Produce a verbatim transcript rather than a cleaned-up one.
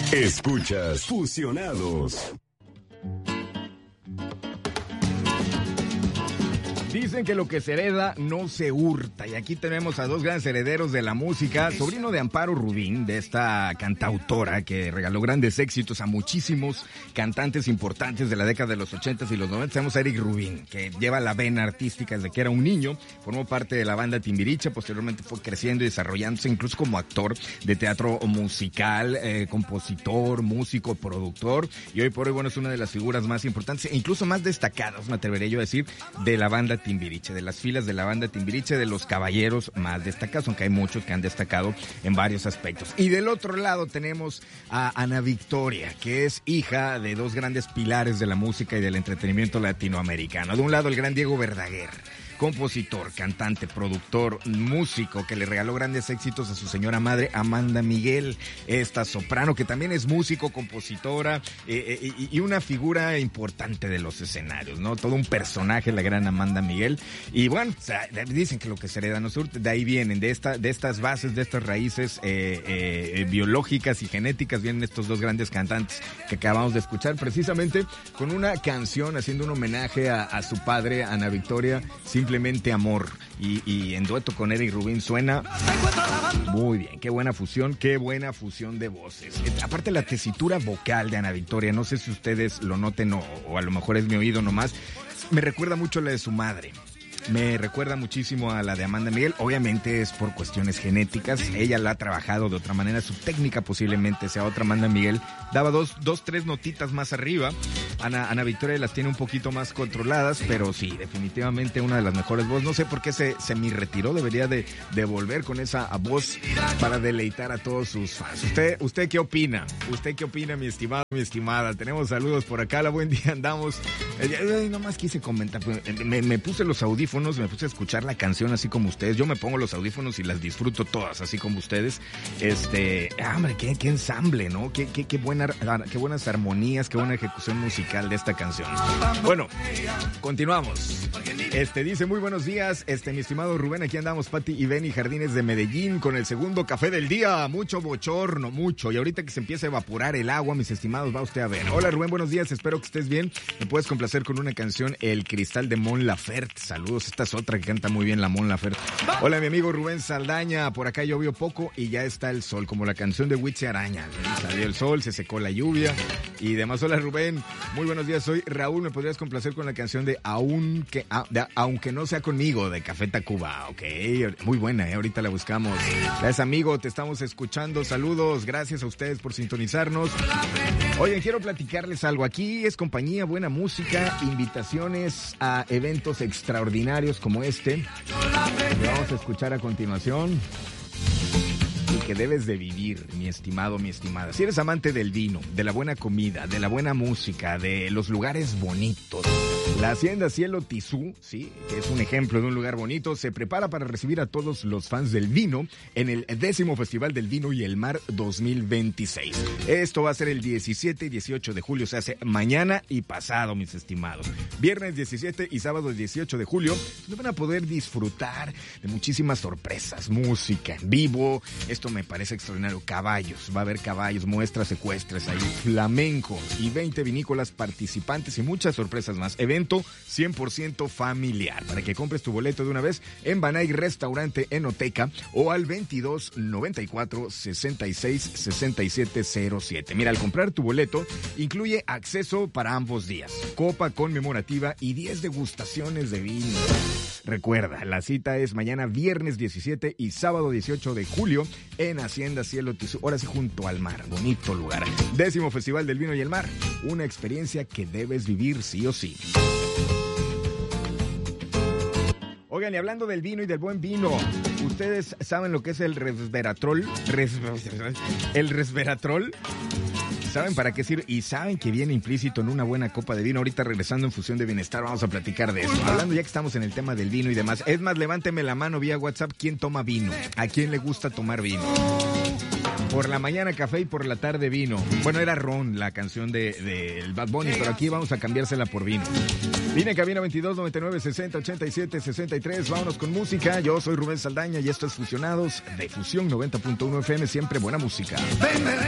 Escuchas Fusionados. Dicen que lo que se hereda no se hurta, y aquí tenemos a dos grandes herederos de la música, sobrino de Amparo Rubín, de esta cantautora que regaló grandes éxitos a muchísimos cantantes importantes de la década de los ochentas y los noventas. Tenemos a Eric Rubín, que lleva la vena artística desde que era un niño, formó parte de la banda Timbiriche, posteriormente fue creciendo y desarrollándose incluso como actor de teatro musical, eh, compositor, músico, productor, y hoy por hoy, bueno, es una de las figuras más importantes e incluso más destacadas, me atreveré yo a decir, de la banda Timbiriche, de las filas de la banda Timbiriche, de los caballeros más destacados, aunque hay muchos que han destacado en varios aspectos. Y del otro lado tenemos a Ana Victoria, que es hija de dos grandes pilares de la música y del entretenimiento latinoamericano. De un lado, el gran Diego Verdaguer, compositor, cantante, productor, músico, que le regaló grandes éxitos a su señora madre, Amanda Miguel, esta soprano que también es músico, compositora eh, eh, y una figura importante de los escenarios, ¿no? Todo un personaje, la gran Amanda Miguel. Y bueno, o sea, dicen que lo que se hereda no se hurta, de ahí vienen, de, esta, de estas bases, de estas raíces eh, eh, biológicas y genéticas, vienen estos dos grandes cantantes que acabamos de escuchar, precisamente con una canción haciendo un homenaje a, a su padre, Ana Victoria, simplemente Simplemente Amor, y, y en dueto con Eric Rubín suena muy bien. Qué buena fusión, qué buena fusión de voces. Aparte, la tesitura vocal de Ana Victoria, no sé si ustedes lo noten o, o a lo mejor es mi oído nomás, me recuerda mucho a la de su madre. Me recuerda muchísimo a la de Amanda Miguel. Obviamente es por cuestiones genéticas. Ella la ha trabajado de otra manera. Su técnica posiblemente sea otra. Amanda Miguel daba dos, dos, tres notitas más arriba. Ana, Ana Victoria las tiene un poquito más controladas, pero sí, definitivamente una de las mejores voces. No sé por qué se, se me retiró. Debería de, de volver con esa voz para deleitar a todos sus fans. ¿Usted, usted qué opina? ¿Usted qué opina, mi estimado, mi estimada? Tenemos saludos por acá. La buen día, andamos. Ay, nomás quise comentar. Me, me puse los audífonos. Me puse a escuchar la canción así como ustedes. Yo me pongo los audífonos y las disfruto todas así como ustedes. Este, ah, hombre, qué, qué ensamble, ¿no? Qué, qué, qué, buena, qué buenas armonías, qué buena ejecución musical de esta canción. Bueno, continuamos. Este dice, muy buenos días, este, mi estimado Rubén, aquí andamos, Pati y Benny Jardines de Medellín, con el segundo café del día. Mucho bochorno, mucho. Y ahorita que se empieza a evaporar el agua, mis estimados, va usted a ver. Hola Rubén, buenos días, espero que estés bien. Me puedes complacer con una canción, El Cristal de Mon Laferte. Saludos. Esta es otra que canta muy bien, la Mon Laferte. Hola, mi amigo Rubén Saldaña. Por acá llovió poco y ya está el sol, como la canción de Huitzi Araña. Salió el sol, se secó la lluvia y demás. Hola, Rubén. Muy buenos días. Soy Raúl. ¿Me podrías complacer con la canción de Aunque, a, de, Aunque no sea conmigo, de Café Tacuba? Ok, muy buena, ¿eh? Ahorita la buscamos. Gracias, amigo. Te estamos escuchando. Saludos. Gracias a ustedes por sintonizarnos. Oigan, quiero platicarles algo. Aquí es compañía, buena música, invitaciones a eventos extraordinarios como este que vamos a escuchar a continuación y que debes de vivir, mi estimado, mi estimada. Si eres amante del vino, de la buena comida, de la buena música, de los lugares bonitos, la Hacienda Cielo Tizú, sí, que es un ejemplo de un lugar bonito, se prepara para recibir a todos los fans del vino en el décimo Festival del Vino y el Mar dos mil veintiséis. Esto va a ser el diecisiete y dieciocho de julio, se hace mañana y pasado, mis estimados. Viernes diecisiete y sábado dieciocho de julio, donde van a poder disfrutar de muchísimas sorpresas, música en vivo. Esto me parece extraordinario. Caballos, va a haber caballos, muestras ecuestres ahí, flamenco y veinte vinícolas participantes y muchas sorpresas más. Evento cien por ciento familiar, para que compres tu boleto de una vez en Banay Restaurante Enoteca o al veintidós noventa y cuatro sesenta y seis sesenta y siete cero siete. Mira, al comprar tu boleto incluye acceso para ambos días, copa conmemorativa y diez degustaciones de vino. Recuerda, la cita es mañana viernes diecisiete y sábado dieciocho de julio en Hacienda Cielo Tizú, ahora sí junto al mar, bonito lugar. Décimo Festival del Vino y el Mar, una experiencia que debes vivir sí o sí. Oigan, y hablando del vino y del buen vino, ¿ustedes saben lo que es el resveratrol? Res... ¿El resveratrol? ¿Saben para qué sirve? Y saben que viene implícito en una buena copa de vino. Ahorita regresando en Fusión de Bienestar vamos a platicar de eso. Hablando ya que estamos en el tema del vino y demás. Es más, levánteme la mano vía WhatsApp. ¿Quién toma vino? ¿A quién le gusta tomar vino? Por la mañana café y por la tarde vino. Bueno, era Ron, la canción de, de el Bad Bunny, pero aquí vamos a cambiársela por vino. Vine cabina veintidós noventa y nueve sesenta ochenta y siete sesenta y tres. Vámonos con música. Yo soy Rubén Saldaña y esto es Fusionados de Fusión noventa punto uno F M. Siempre buena música.